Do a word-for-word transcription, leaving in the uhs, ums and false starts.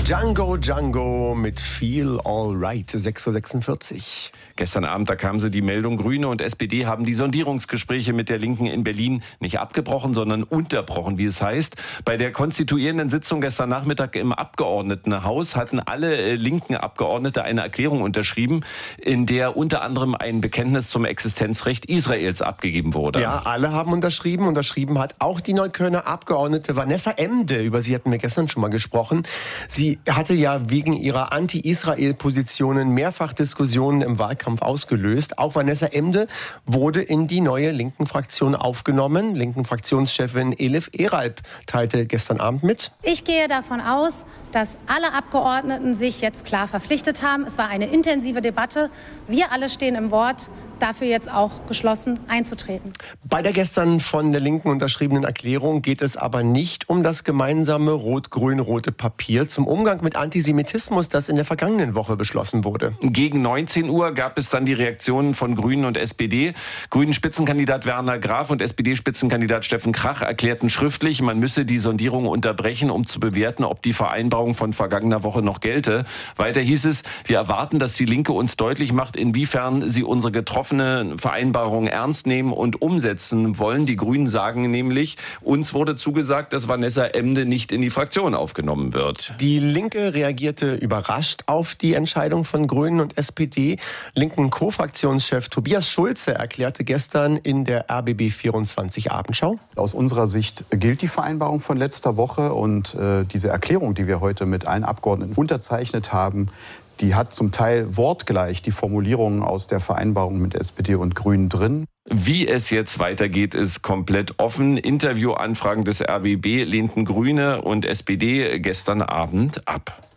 Django Django mit Feel Alright, sechs Uhr sechsundvierzig. Gestern Abend, da kam sie die Meldung, Grüne und S P D haben die Sondierungsgespräche mit der Linken in Berlin nicht abgebrochen, sondern unterbrochen, wie es heißt. Bei der konstituierenden Sitzung gestern Nachmittag im Abgeordnetenhaus hatten alle äh, linken Abgeordnete eine Erklärung unterschrieben, in der unter anderem ein Bekenntnis zum Existenzrecht Israels abgegeben wurde. Ja, alle haben unterschrieben. Unterschrieben hat auch die Neuköllner Abgeordnete Vanessa Emde. Über sie hatten wir gestern schon mal gesprochen. Sie hatte ja wegen ihrer Anti-Israel-Positionen mehrfach Diskussionen im Wahlkampf ausgelöst. Auch Vanessa Emde wurde in die neue linken Fraktion aufgenommen. Linken Fraktionschefin Elif Eralp teilte gestern Abend mit. Ich gehe davon aus, dass alle Abgeordneten sich jetzt klar verpflichtet haben. Es war eine intensive Debatte. Wir alle stehen im Wort, dafür jetzt auch geschlossen einzutreten. Bei der gestern von der Linken unterschriebenen Erklärung geht es aber nicht um das gemeinsame rot-grün-rote Papier zum Umgang mit Antisemitismus, das in der vergangenen Woche beschlossen wurde. Gegen neunzehn Uhr gab es dann die Reaktionen von Grünen und S P D. Grünen-Spitzenkandidat Werner Graf und S P D-Spitzenkandidat Steffen Krach erklärten schriftlich, man müsse die Sondierung unterbrechen, um zu bewerten, ob die Vereinbarung von vergangener Woche noch gelte. Weiter hieß es, wir erwarten, dass die Linke uns deutlich macht, inwiefern sie unsere getroffene Vereinbarung ernst nehmen und umsetzen wollen. Die Grünen sagen nämlich, uns wurde zugesagt, dass Vanessa Emde nicht in die Fraktion aufgenommen wird. Die Linke reagierte überrascht auf die Entscheidung von Grünen und S P D. Linken Co-Fraktionschef Tobias Schulze erklärte gestern in der R B B vierundzwanzig Abendschau: Aus unserer Sicht gilt die Vereinbarung von letzter Woche und äh, diese Erklärung, die wir heute mit allen Abgeordneten unterzeichnet haben, die hat zum Teil wortgleich die Formulierungen aus der Vereinbarung mit S P D und Grünen drin. Wie es jetzt weitergeht, ist komplett offen. Interviewanfragen des R B B lehnten Grüne und S P D gestern Abend ab.